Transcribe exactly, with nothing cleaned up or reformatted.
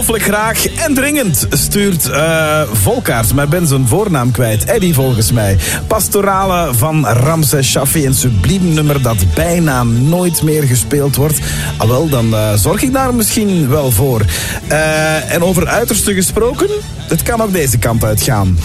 ongelooflijk graag en dringend stuurt uh, Volkaert, maar ik ben zijn voornaam kwijt. Eddie volgens mij. Pastorale van Ramses Shaffi, een subliem nummer dat bijna nooit meer gespeeld wordt. Ah wel, dan uh, zorg ik daar misschien wel voor. Uh, en over uiterste gesproken, het kan ook deze kant uitgaan.